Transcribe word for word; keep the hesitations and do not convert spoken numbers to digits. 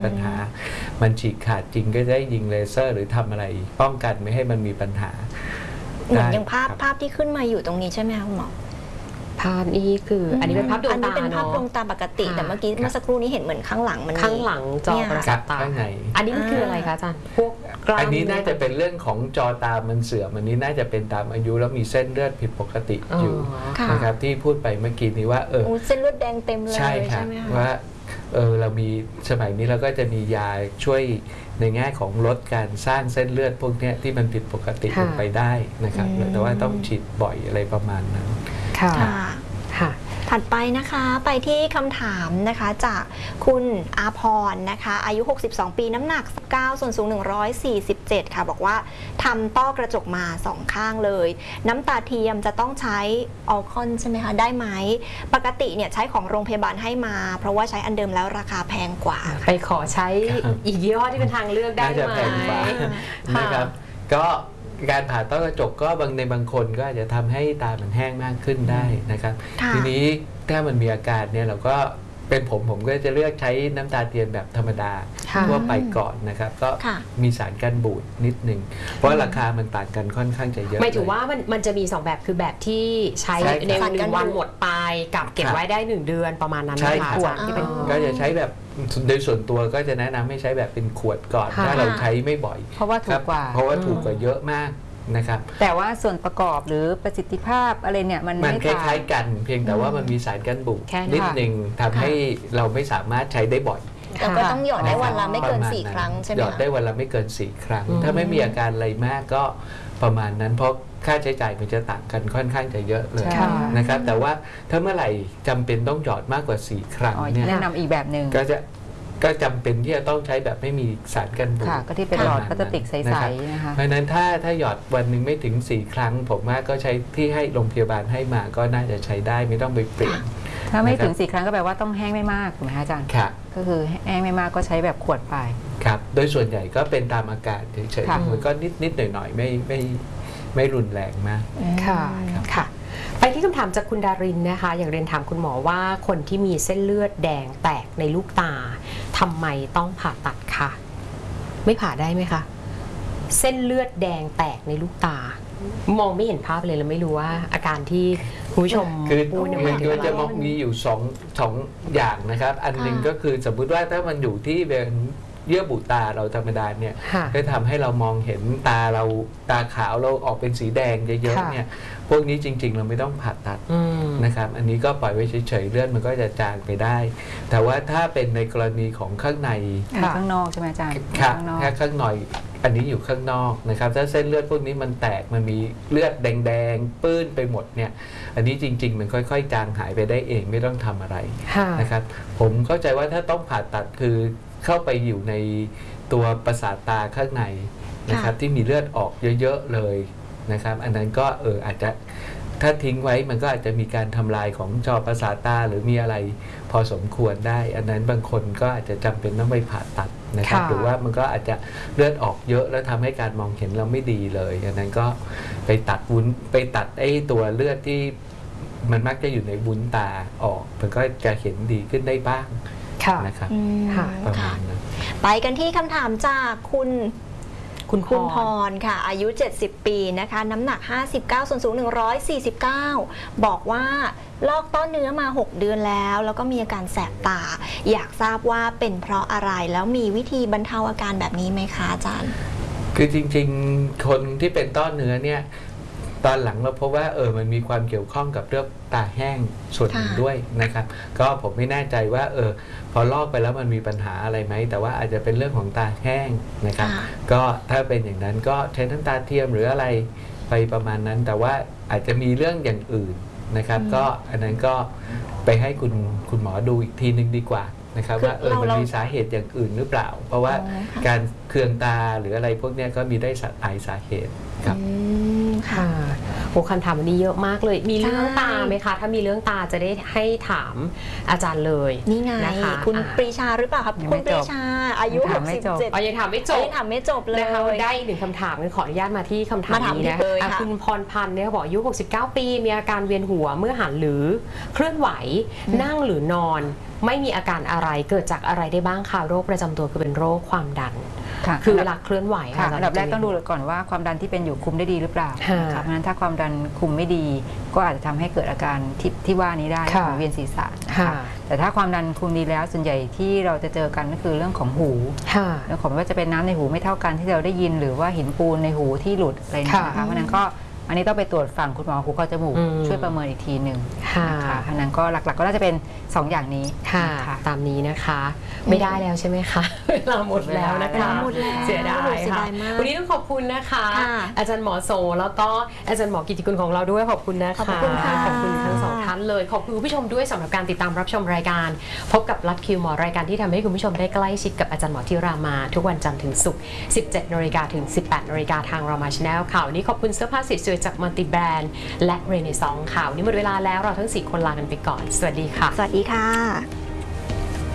ปัญหามันฉีกขาดจริงก็ได้ยิงเลเซอร์หรือทำอะไรป้องกันไม่ให้มันมีปัญหาเหมือนอย่างภาพภาพที่ขึ้นมาอยู่ตรงนี้ใช่ไหมคะคุณหมอภาพนี้คืออันนี้เป็นภาพดวงตาเนาะอันนี้เป็นภาพดวงตาปกติแต่เมื่อกี้เมื่อสักครู่นี้เห็นเหมือนข้างหลังมันข้างหลังจอประสาทตาอันนี้มันคืออะไรคะอาจารย์พวกกล้ามอันนี้น่าจะเป็นเรื่องของจอตามันเสื่อมอันนี้น่าจะเป็นตามอายุแล้วมีเส้นเลือดผิดปกติอยู่นะครับที่พูดไปเมื่อกี้นี้ว่าเออเส้นเลือดแดงเต็มเลยใช่ค่ะว่าเออเรามีสมัยนี้เราก็จะมียาช่วยในแง่ของลดการสร้างเส้นเลือดพวกนี้ที่มันผิดปกติลงไปได้นะครับแต่ว่าต้องฉีดบ่อยอะไรประมาณนั้นค่ะค่ะถัดไปนะคะไปที่คำถามนะคะจากคุณอาพรนะคะอายุหกสิบสองปีน้ำหนักเก้าส่วนสูงหนึ่งร้อยสี่สิบเจ็ดค่ะบอกว่าทำต้อกระจกมาสองข้างเลยน้ำตาเทียมจะต้องใช้ออลคอนใช่ไหมคะได้ไหมปกติเนี่ยใช้ของโรงพยาบาลให้มาเพราะว่าใช้อันเดิมแล้วราคาแพงกว่าไปขอใช้อีกยี่ห้อที่เป็นทางเลือกได้ไหมนะครับก็การผ่าต้อกระจกก็บางในบางคนก็อาจจะทำให้ตามันแห้งมากขึ้นได้นะครับทีนี้ถ้ามันมีอาการเนี่ยเราก็เป็นผมผมก็จะเลือกใช้น้ำตาเทียมแบบธรรมดาทั่วไปก่อนนะครับก็มีสารกันบูดนิดหนึ่งเพราะราคามันต่างกันค่อนข้างจะเยอะหมายถึงว่ามันมันจะมีสองแบบคือแบบที่ใช้ในหนึ่งวันหมดไปกับเก็บไว้ได้หนึ่งเดือนประมาณนั้นนะคะขวดที่เป็นก็จะใช้แบบโดยส่วนตัวก็จะแนะนำให้ใช้แบบเป็นขวดก่อนถ้าเราใช้ไม่บ่อยเพราะว่าถูกกว่าเพราะว่าถูกกว่าเยอะมากนะครับแต่ว่าส่วนประกอบหรือประสิทธิภาพอะไรเนี่ยมันมันคล้ายๆกันเพียงแต่ว่ามันมีสารกันบูดนิดหนึ่งทำให้เราไม่สามารถใช้ได้บ่อยแต่ก็ต้องหยอดได้วันละไม่เกินสี่ครั้งใช่ไหมหยอดได้วันละไม่เกินสี่ครั้งถ้าไม่มีอาการอะไรมากก็ประมาณนั้นเพราะค่าใช้จ่ายมันจะต่างกันค่อนข้างจะเยอะเลยนะครับแต่ว่าถ้าเมื่อไหร่จำเป็นต้องหยอดมากกว่าสี่ครั้งเนี่ยแนะนำอีกแบบหนึ่งก็จะก็จำเป็นที่จะต้องใช้แบบไม่มีสารกันบูดก็ที่เป็นหลอดพลาสติกใสๆนะคะเพราะฉะนั้นถ้าถ้าหยอดวันหนึ่งไม่ถึงสี่ครั้งผมว่าก็ใช้ที่ให้โรงพยาบาลให้มาก็น่าจะใช้ได้ไม่ต้องไปเปลี่ยนถ้าไม่ถึงสี่ครั้งก็แปลว่าต้องแห้งไม่มากถูกไหมอาจารย์ครับก็คือแห้งไม่มากก็ใช้แบบขวดไปครับโดยส่วนใหญ่ก็เป็นตามอาการเฉยๆมันก็นิดนิดหน่อยหน่อยไม่ไม่ไม่รุนแรงมากค่ะค่ะไปที่คำถามจากคุณดารินนะคะอย่างเรียนถามคุณหมอว่าคนที่มีเส้นเลือดแดงแตกในลูกตาทำไมต้องผ่าตัดคะไม่ผ่าได้ไหมคะเส้นเลือดแดงแตกในลูกตามองไม่เห็นภาพเลยแล้วไม่รู้ว่าอาการที่คุณผู้ชมคือคือจะมองมีอยู่สองสองอย่างนะครับอันหนึ่งก็คือสมมุติว่าถ้ามันอยู่ที่เป็นเยื่อบุตาเราธรรมดาเนี่ยจะทำให้เรามองเห็นตาเราตาขาวเราออกเป็นสีแดงเยอะๆเนี่ยพวกนี้จริงๆเราไม่ต้องผ่าตัดนะครับอันนี้ก็ปล่อยไว้เฉยๆเลือดมันก็จะจางไปได้แต่ว่าถ้าเป็นในกรณีของข้างในข้างนอกใช่ไหมอาจารย์ครับแค่ข้างในอันนี้อยู่ข้างนอกนะครับถ้าเส้นเลือดพวกนี้มันแตกมันมีเลือดแดงๆปื้นไปหมดเนี่ยอันนี้จริงๆมันค่อยๆจางหายไปได้เองไม่ต้องทำอะไรนะครับผมเข้าใจว่าถ้าต้องผ่าตัดคือเข้าไปอยู่ในตัวประสาทตาข้างในนะครับที่มีเลือดออกเยอะๆเลยนะครับอันนั้นก็เอออาจจะถ้าทิ้งไว้มันก็อาจจะมีการทำลายของจอประสาทตาหรือมีอะไรพอสมควรได้อันนั้นบางคนก็อาจจะจำเป็นต้องไปผ่าตัดนะครับหรือว่ามันก็อาจจะเลือดออกเยอะแล้วทำให้การมองเห็นเราไม่ดีเลยอันนั้นก็ไปตัดวุ้นไปตัดไอ้ตัวเลือดที่มันมักจะอยู่ในวุ้นตาออกมันก็จะเห็นดีขึ้นได้บ้างนะครับประมาณนั้นไปกันที่คำถามจากคุณคุณคุณพรค่ะอายุเจ็ดสิบปีนะคะน้ำหนักห้าสิบเก้าส่วนสูงหนึ่งร้อยสี่สิบเก้าบอกว่าลอกต้อเนื้อมาหกเดือนแล้วแล้วก็มีอาการแสบตาอยากทราบว่าเป็นเพราะอะไรแล้วมีวิธีบรรเทาอาการแบบนี้ไหมคะอาจารย์คือจริงๆคนที่เป็นต้อเนื้อเนี่ยตอนหลังเราพบว่าเออมันมีความเกี่ยวข้องกับเรื่องตาแห้งส่วนหนึ่งด้วยนะครับก็ผมไม่แน่ใจว่าเออพอลอกไปแล้วมันมีปัญหาอะไรไหมแต่ว่าอาจจะเป็นเรื่องของตาแห้งนะครับก็ถ้าเป็นอย่างนั้นก็ใช้น้ำตาเทียมหรืออะไรไปประมาณนั้นแต่ว่าอาจจะมีเรื่องอย่างอื่นนะครับก็อันนั้นก็ไปให้คุณคุณหมอดูอีกทีนึงดีกว่านะครับว่าเออมันมีสาเหตุอย่างอื่นหรือเปล่าเพราะว่าการเคืองตาหรืออะไรพวกนี้ก็มีได้หลายสาเหตุครับค่ะโอ้คำถามวันนี้เยอะมากเลยมีเรื่องตาไหมคะถ้ามีเรื่องตาจะได้ให้ถามอาจารย์เลยนี่ไงนะคะคุณปรีชาหรือเปล่าครับคุณปรีชาอายุหกสิบเจ็ดอ๋อยังถามไม่จบยังถามไม่จบเลยนะคะได้หนึ่งคำถามขออนุญาตมาที่คำถามนี้นะคะคุณพรพันธ์เนี่ยบอกอายุหกสิบเก้าปีมีอาการเวียนหัวเมื่อหันหรือเคลื่อนไหวนั่งหรือนอนไม่มีอาการอะไรเกิดจากอะไรได้บ้างคะโรคประจำตัวคือเป็นโรคความดันคือเวลาเคลื่อนไหวค่ะอันดับแรกต้องดูก่อนว่าความดันที่เป็นอยู่คุมได้ดีหรือเปล่านะคะเพราะฉะนั้นถ้าความดันคุมไม่ดีก็อาจจะทำให้เกิดอาการที่ที่ว่านี้ได้ของเวียนศีรษะนะคะแต่ถ้าความดันคุมดีแล้วส่วนใหญ่ที่เราจะเจอกันก็คือเรื่องของหูเรื่องของว่าจะเป็นน้ำในหูไม่เท่ากันที่เราได้ยินหรือว่าหินปูนในหูที่หลุดอะไรนะคะเพราะนั้นก็อันนี้ต้องไปตรวจฝั่งคุณหมอหูคอจมูกช่วยประเมินอีกทีหนึ่งนะคะเพราะนั้นก็หลักๆก็น่าจะเป็นสองอย่างนี้ค่ะตามนี้นะคะไม่ได้แล้วใช่ไหมคะเวลาหมดแล้วนะคะเสียดายค่ะวันนี้ต้องขอบคุณนะคะอาจารย์หมอโสแล้วก็อาจารย์หมอกิติกุลของเราด้วยขอบคุณนะคะขอบคุณค่ะขอบคุณทั้งสองท่านเลยขอบคุณผู้ชมด้วยสำหรับการติดตามรับชมรายการพบกับลัดคิวหมอรายการที่ทำให้คุณผู้ชมได้ใกล้ชิดกับอาจารย์หมอที่รามาทุกวันจันทร์ถึงศุกร์สิบเจ็ดนาฬิกาถึงสิบแปดนาฬิกาทางรามาชาแนลข่าวนี้ขอบคุณเสื้อผ้าสวยๆจากมัลติแบรนด์และเรเนซองส์ข่าวนี้หมดเวลาแล้วเราทั้งสี่คนลากันไปก่อนสวัสดีค่ะสวัสดีค่ะ